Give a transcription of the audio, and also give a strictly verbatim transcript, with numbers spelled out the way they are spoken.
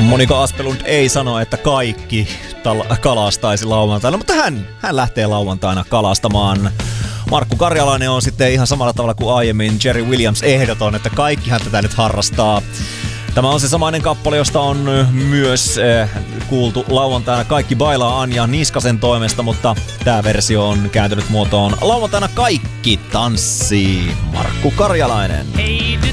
Monika Aspelund ei sano, että kaikki tal- kalastaisi lauantaina, mutta hän, hän lähtee lauantaina kalastamaan. Markku Karjalainen on sitten ihan samalla tavalla kuin aiemmin Jerry Williams ehdoton, että kaikkihan tätä nyt harrastaa. Tämä on se samainen kappale, josta on myös äh, kuultu lauantaina Kaikki bailaa Anja Niskasen toimesta, mutta tämä versio on kääntynyt muotoon Lauantaina kaikki tanssii. Markku Karjalainen. Hey,